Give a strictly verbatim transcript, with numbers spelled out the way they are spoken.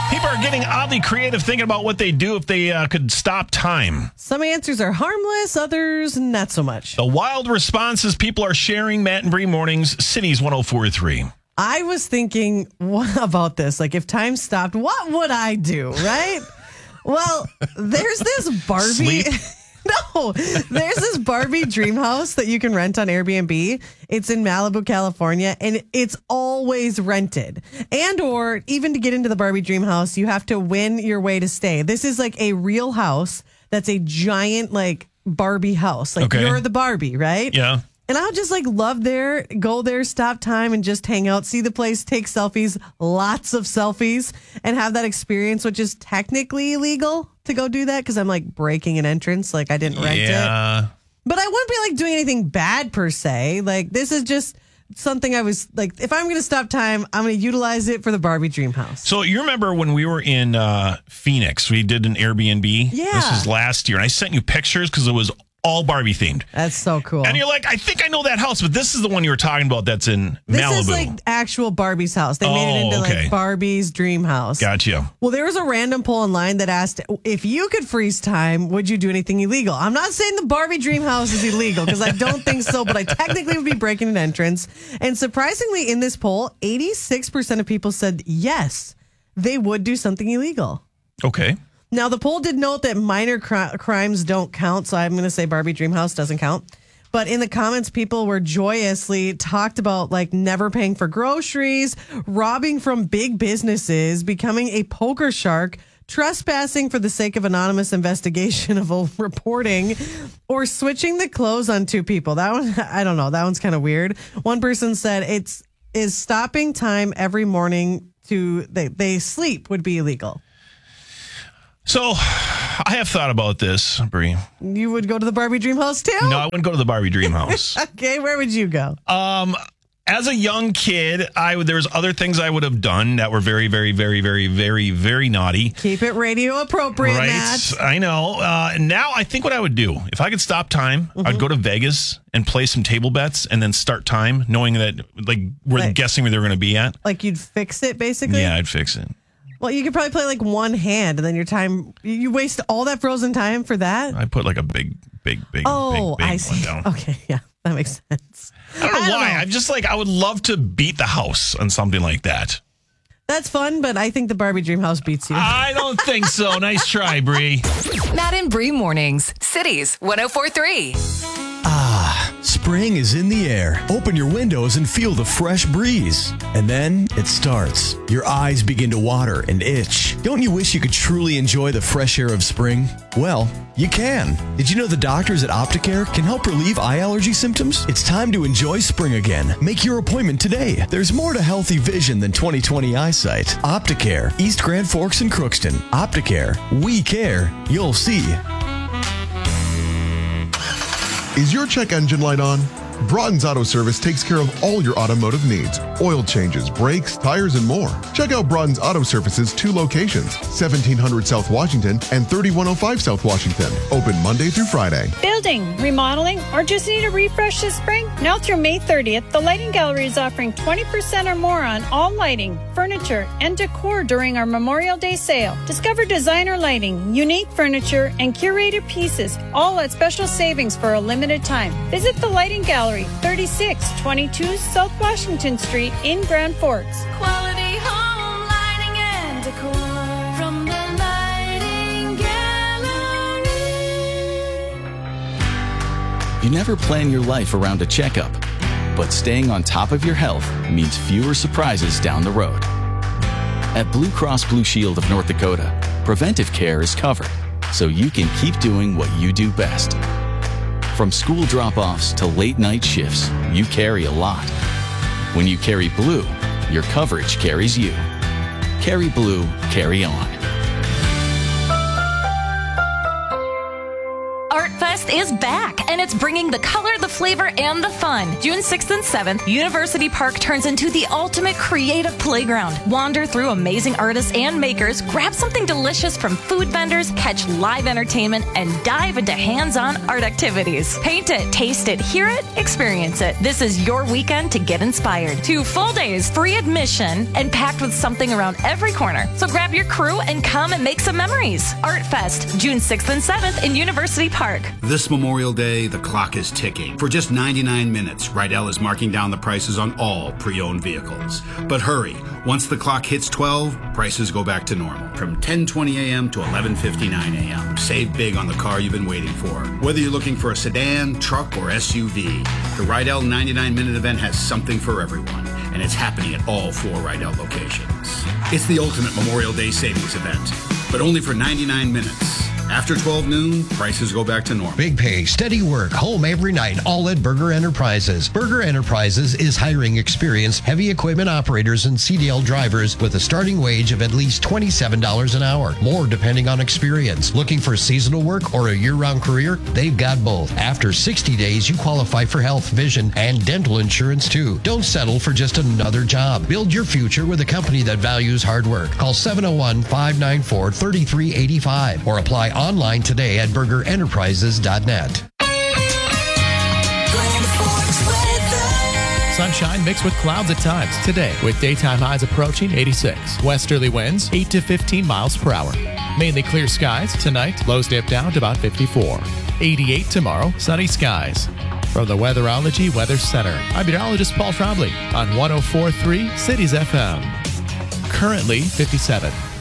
People are getting oddly creative thinking about what they do if they uh, could stop time. Some answers are harmless, others not so much. The wild responses people are sharing. Matt and Bree Mornings, Cities one oh four point three. I was thinking what about this? Like, if time stopped, what would I do, right? Well, there's this Barbie. Sleep? No, there's this Barbie dream house that you can rent on Airbnb. It's in Malibu, California, and it's always rented. And or even to get into the Barbie dream house, you have to win your way to stay. This is like a real house that's a giant like Barbie house. Like Okay. you're the Barbie, right? Yeah. And I would just like love there, go there, stop time and just hang out, see the place, take selfies, lots of selfies, and have that experience, which is technically illegal to go do that because I'm like breaking an entrance. Like I didn't rent Yeah. it. But I wouldn't be like doing anything bad per se. Like this is just something I was like, if I'm going to stop time, I'm going to utilize it for the Barbie dream house. So you remember when we were in uh, Phoenix, we did an Airbnb? Yeah. This was last year. And I sent you pictures because it was all Barbie themed. That's so cool. And you're like, I think I know that house, but this is the one you were talking about that's in This Malibu. is like actual Barbie's house. They made it Oh, into okay. like Barbie's dream house. Gotcha. Well, there was a random poll online that asked, if you could freeze time, would you do anything illegal? I'm not saying the Barbie dream house is illegal because I don't think so, but I technically would be breaking an entrance. And surprisingly, in this poll, eighty-six percent of people said yes, they would do something illegal. Okay. Now, the poll did note that minor cri- crimes don't count, so I'm going to say Barbie dream house doesn't count. But in the comments, people were joyously talked about like never paying for groceries, robbing from big businesses, becoming a poker shark, trespassing for the sake of anonymous investigation of a reporting, or switching the clothes on two people. That one, I don't know. That one's kind of weird. One person said it's is stopping time every morning to they, they sleep would be illegal. So I have thought about this, Bree. You would go to the Barbie dream house too? No, I wouldn't go to the Barbie dream house. Okay, where would you go? Um, as a young kid, I would. There was other things I would have done that were very, very, very, very, very, very naughty. Keep it radio appropriate, Right? Matt. I know. Uh, now I think what I would do if I could stop time, Mm-hmm. I'd go to Vegas and play some table bets, and then start time, knowing that like we're Right. guessing where they're going to be at. Like you'd fix it, basically? Yeah, I'd fix it. Well, you could probably play like one hand, and then your time, you waste all that frozen time for that? I put like a big, big, big, Oh, big, big I one see. down. Okay, yeah, that makes sense. I don't know I don't why. know. I'm just like, I would love to beat the house on something like that. That's fun, but I think the Barbie dream house beats you. I don't think so. Nice try, Bree. Matt and Bree Mornings, Cities one oh four point three. Spring is in the air. Open your windows and feel the fresh breeze. And then it starts. Your eyes begin to water and itch. Don't you wish you could truly enjoy the fresh air of spring? Well, you can. Did you know the doctors at Opticare can help relieve eye allergy symptoms? It's time to enjoy spring again. Make your appointment today. There's more to healthy vision than twenty twenty eyesight. Opticare, East Grand Forks and Crookston. Opticare, we care. You'll see. Is your check engine light on? Broughton's Auto Service takes care of all your automotive needs. Oil changes, brakes, tires, and more. Check out Broughton's Auto Service's two locations, seventeen hundred South Washington and thirty-one oh five South Washington. Open Monday through Friday. Building, remodeling, or just need a refresh this spring? Now through May thirtieth, the Lighting Gallery is offering twenty percent or more on all lighting, furniture, and decor during our Memorial Day sale. Discover designer lighting, unique furniture, and curated pieces, all at special savings for a limited time. Visit the Lighting Gallery, thirty-six twenty-two South Washington Street in Grand Forks. Quality home lighting and decor from the Lighting Gallery. You never plan your life around a checkup, but staying on top of your health means fewer surprises down the road. At Blue Cross Blue Shield of North Dakota, preventive care is covered, so you can keep doing what you do best. From school drop-offs to late-night shifts, you carry a lot. When you carry Blue, your coverage carries you. Carry Blue, carry on. Art Fest is back, and it's bringing the color, the flavor, and the fun. June sixth and seventh, University Park turns into the ultimate creative playground. Wander through amazing artists and makers, grab something delicious from food vendors, catch live entertainment, and dive into hands-on art activities. Paint it, taste it, hear it, experience it. This is your weekend to get inspired. Two full days, free admission, and packed with something around every corner. So grab your crew and come and make some memories. Art Fest, June sixth and seventh in University Park. This Memorial Day, the clock is ticking. For just ninety-nine minutes, Rydell is marking down the prices on all pre-owned vehicles. But hurry, once the clock hits twelve, prices go back to normal. From ten twenty a.m. to eleven fifty-nine a.m. Save big on the car you've been waiting for. Whether you're looking for a sedan, truck, or S U V, the Rydell ninety-nine minute event has something for everyone, and it's happening at all four Rydell locations. It's the ultimate Memorial Day savings event, but only for ninety-nine minutes. After twelve noon, prices go back to normal. Big pay, steady work, home every night, all at Berger Enterprises. Berger Enterprises is hiring experienced heavy equipment operators and C D L drivers with a starting wage of at least twenty-seven dollars an hour, more depending on experience. Looking for seasonal work or a year-round career? They've got both. After sixty days, you qualify for health, vision, and dental insurance too. Don't settle for just another job. Build your future with a company that values hard work. Call seven oh one, five nine four, three three eight five or apply online today at berger enterprises dot net. Sunshine mixed with clouds at times today, with daytime highs approaching eighty-six. Westerly winds eight to fifteen miles per hour. Mainly clear skies tonight. Lows dip down to about fifty-four. eighty-eight tomorrow. Sunny skies. From the Weatherology Weather Center, I'm meteorologist Paul Trombley on one oh four point three Cities F M. Currently fifty-seven.